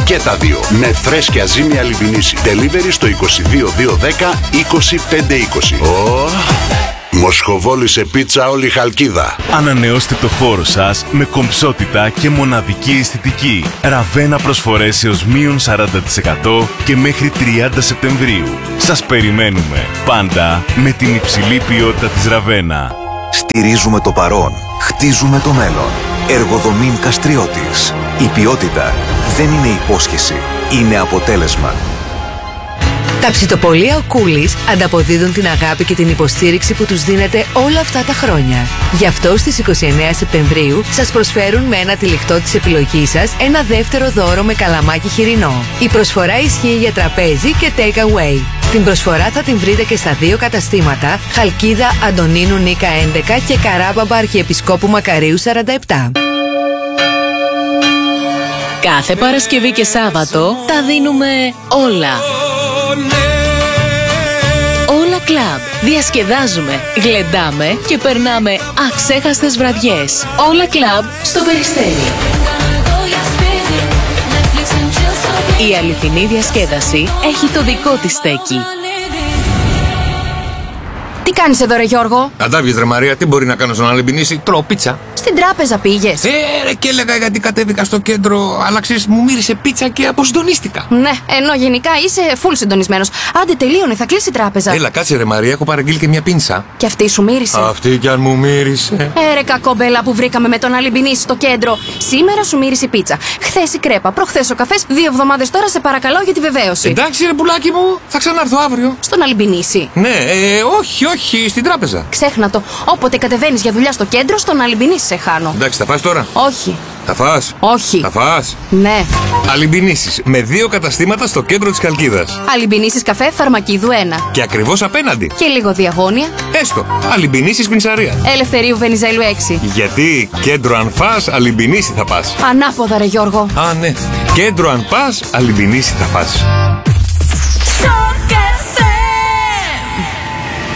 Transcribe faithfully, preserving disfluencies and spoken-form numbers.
Και τα δύο με φρέσκια ζύμη Αλιμπινίση. Delivery στο είκοσι δύο δύο δέκα είκοσι πέντε είκοσι. Oh. Μοσχοβόλησε πίτσα όλη Χαλκίδα. Ανανεώστε το χώρο σας με κομψότητα και μοναδική αισθητική. Ραβένα προσφορές έως μείον σαράντα τοις εκατό και μέχρι τριάντα Σεπτεμβρίου. Σας περιμένουμε πάντα με την υψηλή ποιότητα της Ραβένα. Στηρίζουμε το παρόν. Χτίζουμε το μέλλον. Εργοδομήν Καστριώτης. Η ποιότητα δεν είναι υπόσχεση. Είναι αποτέλεσμα. Τα ψητοπολία ο Κούλης ανταποδίδουν την αγάπη και την υποστήριξη που τους δίνετε όλα αυτά τα χρόνια. Γι' αυτό στις είκοσι εννέα Σεπτεμβρίου σας προσφέρουν με ένα τυλιχτό της επιλογής σας ένα δεύτερο δώρο με καλαμάκι χοιρινό. Η προσφορά ισχύει για τραπέζι και take away. Την προσφορά θα την βρείτε και στα δύο καταστήματα Χαλκίδα Αντωνίνου Νίκα έντεκα και Καράμπαμπα Αρχιεπισκόπου Μακαρίου σαράντα επτά. Κάθε Παρασκευή και Σάββατο τα δίνουμε όλα. Όλα Κλαμπ. Διασκεδάζουμε, γλεντάμε και περνάμε αξέχαστες βραδιές. Όλα Κλαμπ στο Περιστέρι. Η αληθινή διασκέδαση έχει το δικό της στέκι. Τι κάνεις εδώ ρε Γιώργο? Αντάβιες ρε Μαρία, τι μπορεί να κάνω στον Αλιμπινίση? Τρώω πίτσα. Στην τράπεζα πήγες? Ε, ρε, και έλεγα γιατί κατέβηκα στο κέντρο, αλλά ξέρεις, μου μύρισε πίτσα και αποσυντονίστηκα. Ναι, ενώ γενικά είσαι full συντονισμένος. Άντε τελείωνε, θα κλείσει η τράπεζα. Έλα, κάτσε ρε Μαρία, έχω παραγγείλει και μια πίνσα. Και αυτή σου μύρισε? Αυτή κι αν μου μύρισε. Ε, ρε κακόμπελα που βρήκαμε με τον Αλιμπινίση στο κέντρο. Σήμερα σου μύρισε η πίτσα. Χθες η κρέπα, προχθές ο καφές, δύο εβδομάδες τώρα σε παρακαλώ για τη βεβαίωση. Εντάξει ρε πουλάκι μου, θα ξανάρθω αύριο. Στον Αλιμπινίση? Ναι, ε, όχι, όχι, στην τράπεζα. Ξέχνα το. Όποτε κατεβαίνεις για δουλειά στο κέντρο, στον Αλιμπινίση σε χάνω. Εντάξει, θα φας τώρα? Όχι. Θα φας? Όχι. Θα φας? Ναι. Αλιμπινίσεις με δύο καταστήματα στο κέντρο της Χαλκίδας. Αλιμπινίσεις καφέ Φαρμακίδου ένα. Και ακριβώς απέναντι. Και λίγο διαγώνια. Έστω. Αλιμπινίσεις Πινσαρία. Ελευθερίου Βενιζέλου έξι. Γιατί κέντρο αν φας, Αλιμπινίση θα πας. Ανάποδα ρε Γιώργο. Α, ναι. Κέντρο αν πας, Αλιμπινίση θα πας.